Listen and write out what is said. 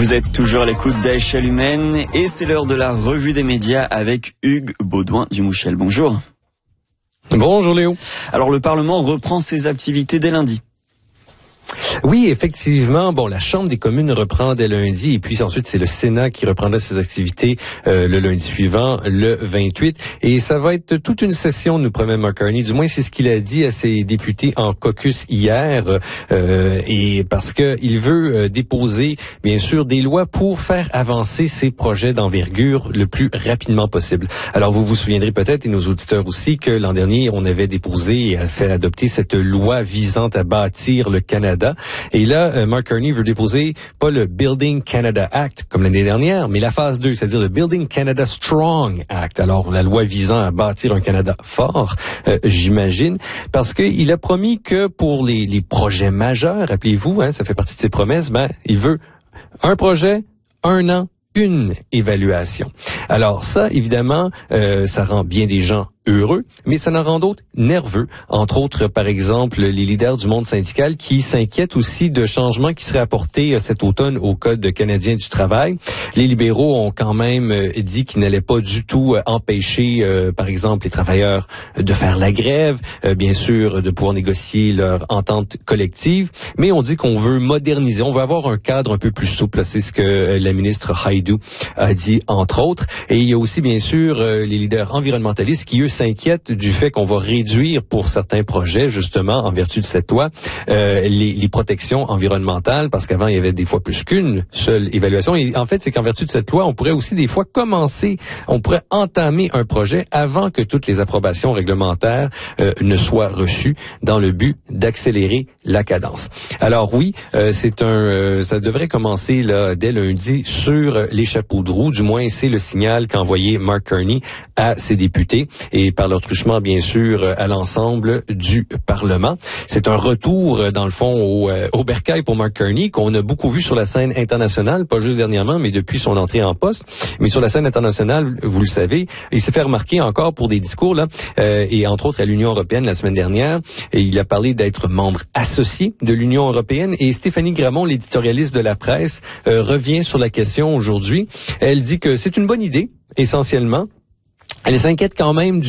Vous êtes toujours à l'écoute d'Échelle Humaine et c'est l'heure de la revue des médias avec Hugues Baudouin du Mouchel. Bonjour. Bonjour Léo. Alors le Parlement reprend ses activités dès lundi. Oui, effectivement. Bon, la Chambre des communes reprend dès lundi et puis ensuite c'est le Sénat qui reprendra ses activités le lundi suivant, le 28. Et ça va être toute une session, nous promet Mark Carney. Du moins, c'est ce qu'il a dit à ses députés en caucus hier. Et parce que il veut déposer, bien sûr, des lois pour faire avancer ses projets d'envergure le plus rapidement possible. Alors, vous vous souviendrez peut-être, et nos auditeurs aussi, que l'an dernier, on avait déposé et fait adopter cette loi visant à bâtir le Canada. Et là, Mark Carney veut déposer pas le Building Canada Act comme l'année dernière, mais la phase 2, c'est-à-dire le Building Canada Strong Act. Alors, la loi visant à bâtir un Canada fort, j'imagine, parce qu'il a promis que pour les projets majeurs, rappelez-vous, ça fait partie de ses promesses, il veut un projet, 1 an, une évaluation. Alors ça, évidemment, ça rend bien des gens heureux, mais ça en rend d'autres nerveux. Entre autres, par exemple, les leaders du monde syndical qui s'inquiètent aussi de changements qui seraient apportés cet automne au Code canadien du travail. Les libéraux ont quand même dit qu'ils n'allaient pas du tout empêcher, par exemple, les travailleurs de faire la grève, bien sûr, de pouvoir négocier leur entente collective, mais on dit qu'on veut moderniser, on veut avoir un cadre un peu plus souple. C'est ce que la ministre Haidou a dit, entre autres. Et il y a aussi, bien sûr, les leaders environnementalistes qui, eux, s'inquiètent du fait qu'on va réduire pour certains projets, justement, en vertu de cette loi, les protections environnementales, parce qu'avant, il y avait des fois plus qu'une seule évaluation. Et en fait, c'est qu'en vertu de cette loi, on pourrait aussi des fois on pourrait entamer un projet avant que toutes les approbations réglementaires ne soient reçues dans le but d'accélérer la cadence. Alors oui, ça devrait commencer là dès lundi sur les chapeaux de roue. Du moins, c'est le signal qu'a envoyé Mark Carney à ses députés et par leur truchement, bien sûr, à l'ensemble du Parlement. C'est un retour, dans le fond, au bercail pour Mark Carney, qu'on a beaucoup vu sur la scène internationale, pas juste dernièrement, mais depuis son entrée en poste. Mais sur la scène internationale, vous le savez, il s'est fait remarquer encore pour des discours, là, et entre autres à l'Union européenne la semaine dernière. Et il a parlé d'être membre associé de l'Union européenne. Et Stéphanie Gramont, l'éditorialiste de la presse, revient sur la question aujourd'hui. Elle dit que c'est une bonne idée, essentiellement. Elle s'inquiète quand même